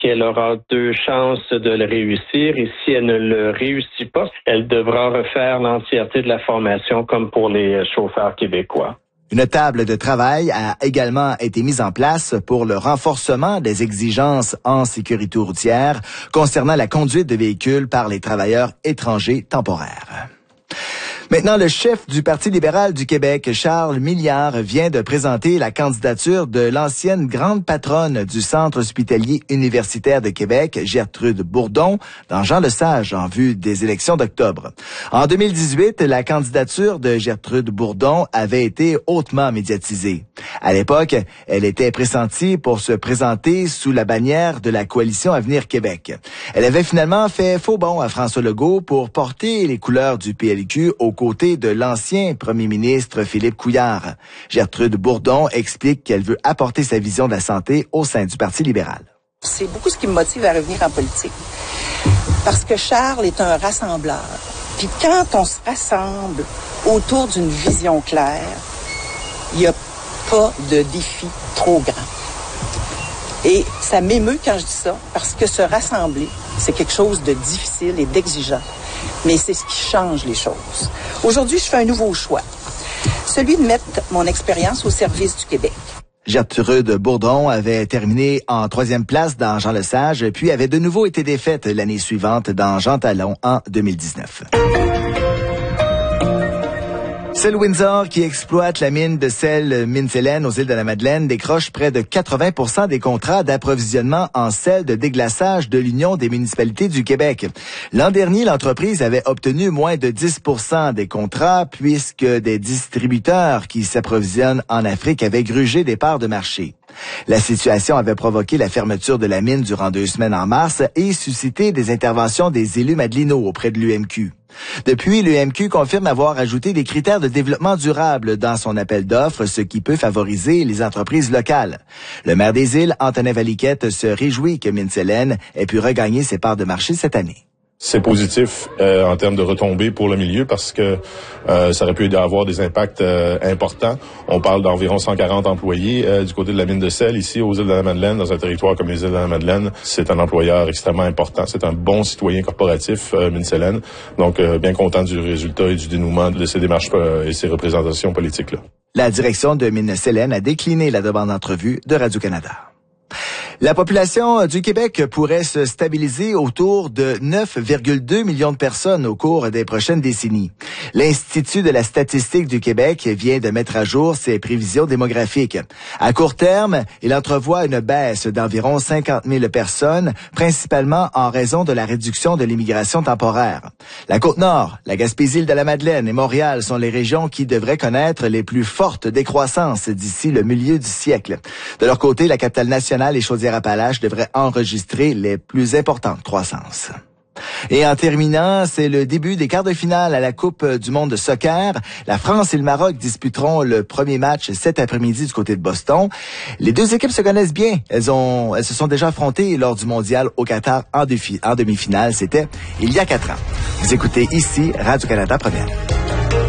qu'elle aura 2 chances de le réussir et si elle ne le réussit pas, elle devra refaire l'entièreté de la formation comme pour les chauffeurs québécois. Une table de travail a également été mise en place pour le renforcement des exigences en sécurité routière concernant la conduite de véhicules par les travailleurs étrangers temporaires. Maintenant, le chef du Parti libéral du Québec, Charles Milliard, vient de présenter la candidature de l'ancienne grande patronne du Centre hospitalier universitaire de Québec, Gertrude Bourdon, dans Jean-Lesage, en vue des élections d'octobre. En 2018, la candidature de Gertrude Bourdon avait été hautement médiatisée. À l'époque, elle était pressentie pour se présenter sous la bannière de la Coalition Avenir Québec. Elle avait finalement fait faux bond à François Legault pour porter les couleurs du PLQ au côté de l'ancien premier ministre Philippe Couillard. Gertrude Bourdon explique qu'elle veut apporter sa vision de la santé au sein du Parti libéral. C'est beaucoup ce qui me motive à revenir en politique. Parce que Charles est un rassembleur. Puis quand on se rassemble autour d'une vision claire, il n'y a pas de défi trop grand. Et ça m'émeut quand je dis ça, parce que se rassembler, c'est quelque chose de difficile et d'exigeant. Mais c'est ce qui change les choses. Aujourd'hui, je fais un nouveau choix. Celui de mettre mon expérience au service du Québec. Gertrude Bourdon avait terminé en 3e place dans Jean-Lesage, puis avait de nouveau été défaite l'année suivante dans Jean Talon en 2019. Celle Windsor, qui exploite la mine de sel Mine-Sélène aux îles de la Madeleine, décroche près de 80% des contrats d'approvisionnement en sel de déglaçage de l'Union des municipalités du Québec. L'an dernier, l'entreprise avait obtenu moins de 10% des contrats puisque des distributeurs qui s'approvisionnent en Afrique avaient grugé des parts de marché. La situation avait provoqué la fermeture de la mine durant 2 semaines en mars et suscité des interventions des élus madelinots auprès de l'UMQ. Depuis, l'UMQ confirme avoir ajouté des critères de développement durable dans son appel d'offres, ce qui peut favoriser les entreprises locales. Le maire des îles, Antonin Valiquette, se réjouit que Mine-Sélène ait pu regagner ses parts de marché cette année. C'est positif en termes de retombées pour le milieu parce que ça aurait pu avoir des impacts importants. On parle d'environ 140 employés du côté de la mine de sel ici aux îles de la Madeleine, dans un territoire comme les îles de la Madeleine. C'est un employeur extrêmement important. C'est un bon citoyen corporatif, Mine-Sélène. Donc, bien content du résultat et du dénouement de ces démarches et ces représentations politiques-là. La direction de Mine-Sélène a décliné la demande d'entrevue de Radio-Canada. La population du Québec pourrait se stabiliser autour de 9,2 millions de personnes au cours des prochaines décennies. L'Institut de la statistique du Québec vient de mettre à jour ses prévisions démographiques. À court terme, il entrevoit une baisse d'environ 50 000 personnes, principalement en raison de la réduction de l'immigration temporaire. La Côte-Nord, la Gaspésie de la Madeleine et Montréal sont les régions qui devraient connaître les plus fortes décroissances d'ici le milieu du siècle. De leur côté, la capitale nationale et Chaudière-Appalaches devraient enregistrer les plus importantes croissances. Et en terminant, c'est le début des quarts de finale à la Coupe du monde de soccer. La France et le Maroc disputeront le premier match cet après-midi du côté de Boston. Les 2 équipes se connaissent bien. Elles se sont déjà affrontées lors du mondial au Qatar en demi-finale. C'était il y a 4 ans. Vous écoutez ici Radio-Canada Première.